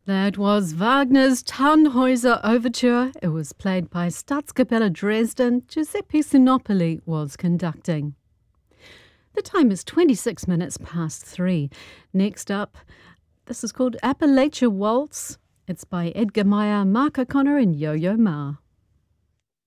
That was Wagner's Tannhäuser Overture. It was played by Staatskapelle Dresden. Giuseppe Sinopoli was conducting. The time is 26 minutes past 3. Next up, this is called Appalachia Waltz. It's by Edgar Meyer, Mark O'Connor and Yo-Yo Ma.